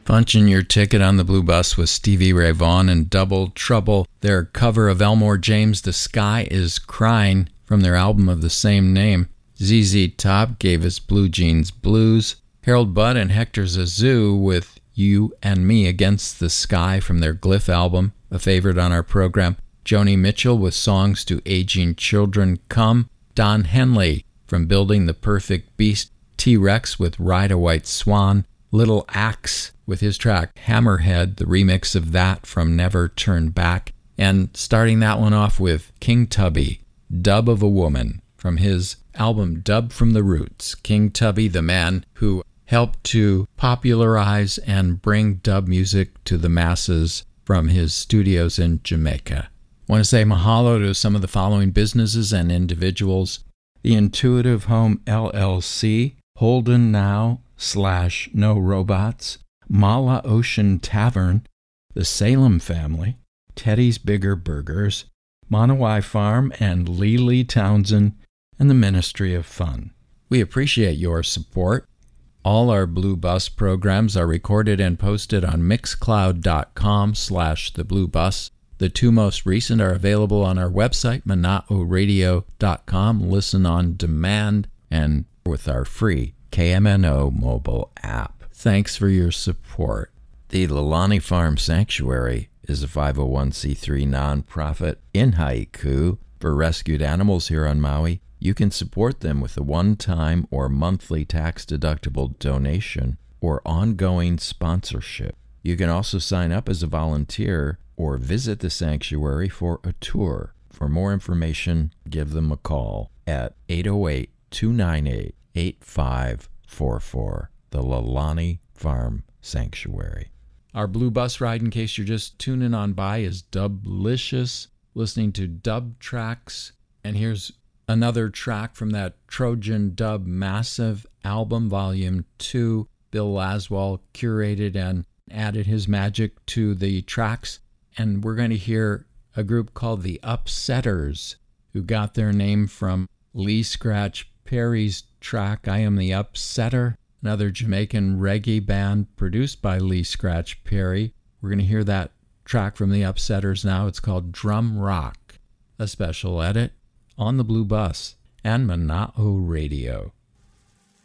Punching your ticket on the Blue Bus with Stevie Ray Vaughan and Double Trouble. Their cover of Elmore James' The Sky is Crying from their album of the same name. ZZ Top gave us Blue Jeans Blues. Harold Budd and Hector Zazou with You and Me Against the Sky from their Glyph album, a favorite on our program. Joni Mitchell with Songs to Aging Children Come. Don Henley from Building the Perfect Beast. T-Rex with Ride a White Swan. Little Axe with his track Hammerhead, the remix of that from Never Turn Back. And starting that one off with King Tubby, Dub of a Woman, from his album Dub from the Roots. King Tubby, the man who helped to popularize and bring dub music to the masses from his studios in Jamaica. I want to say mahalo to some of the following businesses and individuals: the Intuitive Home LLC, Holden Now / No Robots, Mala Ocean Tavern, the Salem Family, Teddy's Bigger Burgers, Monowai Farm and Lily Townsend, and the Ministry of Fun. We appreciate your support. All our Blue Bus programs are recorded and posted on mixcloud.com/thebluebus. The two most recent are available on our website, manaoradio.com. Listen on demand and with our free KMNO mobile app. Thanks for your support. The Lalani Farm Sanctuary is a 501c3 nonprofit in Haiku for rescued animals here on Maui. You can support them with a one-time or monthly tax-deductible donation or ongoing sponsorship. You can also sign up as a volunteer or visit the sanctuary for a tour. For more information, give them a call at 808-298-8544, the Lalani Farm Sanctuary. Our Blue Bus ride, in case you're just tuning on by, is Dublicious, listening to dub tracks. And here's another track from that Trojan Dub Massive album, Volume 2. Bill Laswell curated and added his magic to the tracks. And we're going to hear a group called the Upsetters, who got their name from Lee Scratch Perry's track, I Am the Upsetter, another Jamaican reggae band produced by Lee Scratch Perry. We're going to hear that track from the Upsetters now. It's called Drum Rock, a special edit on the Blue Bus and Mana'o Radio.